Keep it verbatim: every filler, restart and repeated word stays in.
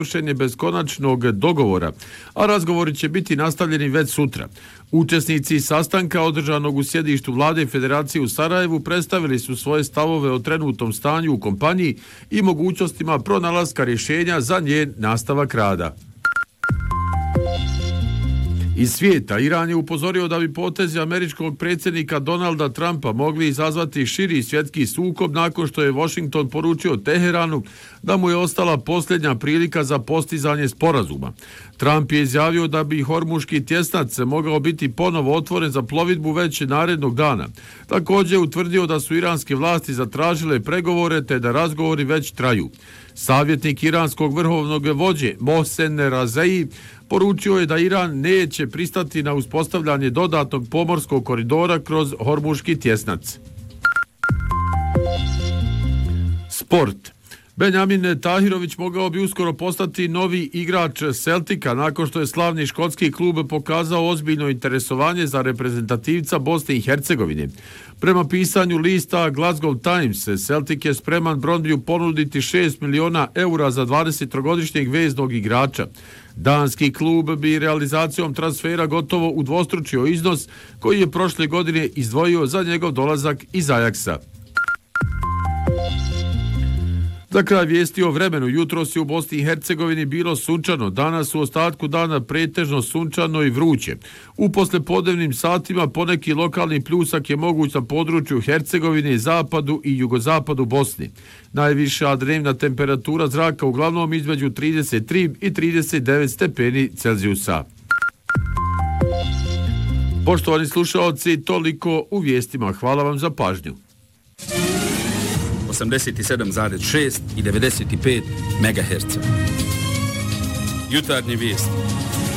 je bez konačnog dogovora, a razgovori će biti nastavljeni već sutra. Učesnici sastanka održanog u sjedištu Vlade Federacije u Sarajevu predstavili su svoje stavove o trenutnom stanju u kompaniji i mogućnostima pronalaska rješenja za njen nastavak rada. Iz svijeta, Iran je upozorio da bi potezi američkog predsjednika Donalda Trumpa mogli izazvati širi svjetski sukob nakon što je Washington poručio Teheranu da mu je ostala posljednja prilika za postizanje sporazuma. Trump je izjavio da bi Hormuški tjesnac mogao biti ponovo otvoren za plovidbu već narednog dana. Također je utvrdio da su iranske vlasti zatražile pregovore te da razgovori već traju. Savjetnik iranskog vrhovnog vođe Mohsen Razeji poručio je da Iran neće pristati na uspostavljanje dodatnog pomorskog koridora kroz Hormuški tjesnac. Sport. Benjamin Tahirović mogao bi uskoro postati novi igrač Celtica nakon što je slavni škotski klub pokazao ozbiljno interesovanje za reprezentativca Bosne i Hercegovine. Prema pisanju lista Glasgow Times, Celtic je spreman Brondbiju ponuditi šest miliona eura za dvadesettrogodišnjeg veznog igrača. Danski klub bi realizacijom transfera gotovo udvostručio iznos koji je prošle godine izdvojio za njegov dolazak iz Ajaksa. Za kraj vijesti o vremenu, jutros je u Bosni i Hercegovini bilo sunčano, danas u ostatku dana pretežno sunčano i vruće. U poslepodnevnim satima poneki lokalni pljusak je moguć na području Hercegovine, zapadu i jugozapadu Bosni. Najviša dnevna temperatura zraka uglavnom između trideset tri i trideset devet stepeni Celzijusa. Poštovani slušaoci, toliko u vijestima. Hvala vam za pažnju. osamdeset sedam zarez šest i devedeset pet megaherca. Jutarnje vijesti.